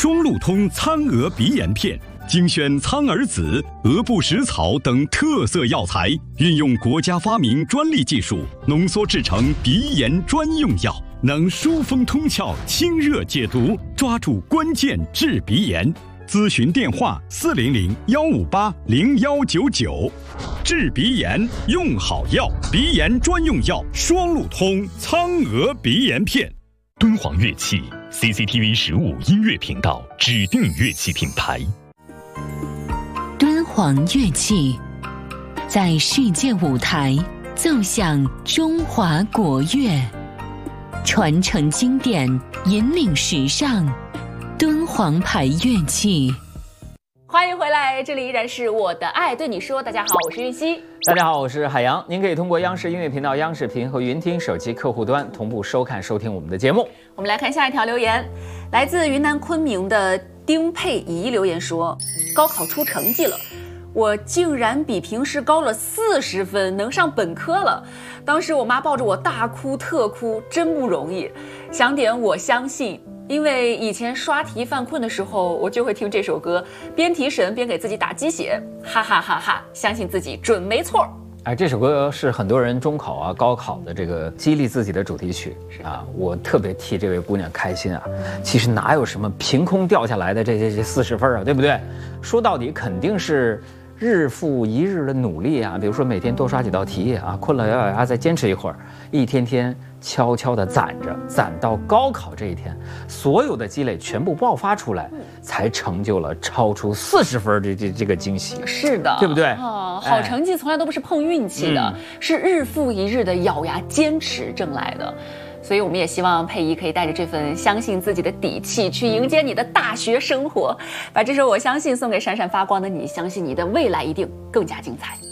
双路通苍鹅鼻炎片，精选苍耳子、鹅不食草等特色药材，运用国家发明专利技术，浓缩制成鼻炎专用药，能疏风通窍、清热解毒，抓住关键治鼻炎。咨询电话400-158-0199。治鼻炎用好药，鼻炎专用药双路通苍鹅鼻炎片。 敦煌乐器 CCTV 15音乐频道指定乐器品牌。 敦煌乐器在世界舞台奏响中华国乐，传承经典，引领时尚。敦煌牌乐器。 欢迎回来，这里依然是我的爱对你说。大家好，我是玉溪。 大家好，我是海洋。您可以通过央视音乐频道、央视频和云听手机客户端同步收看、收听我们的节目。 我们来看下一条留言，来自云南昆明的丁佩仪留言说：高考出成绩了，我竟然比平时高了40分，能上本科了。当时我妈抱着我大哭特哭，真不容易。想点我相信。因为以前刷题犯困的时候，我就会听这首歌，边提神边给自己打鸡血，哈哈哈哈！相信自己准没错。 哎，这首歌是很多人中考啊、高考的这个激励自己的主题曲啊，我特别替这位姑娘开心啊。其实哪有什么凭空掉下来的这40分啊，对不对？说到底肯定是日复一日的努力啊，比如说每天多刷几道题啊，困了咬咬牙再坚持一会儿，一天天悄悄地攒着，攒到高考这一天，所有的积累全部爆发出来，才成就了超出40分这个惊喜。 是的， 对不对？ 哦，好成绩从来都不是碰运气的，是日复一日的咬牙坚持挣来的。所以我们也希望佩仪可以带着这份相信自己的底气去迎接你的大学生活，把这首《我相信》送给闪闪发光的你，相信你的未来一定更加精彩。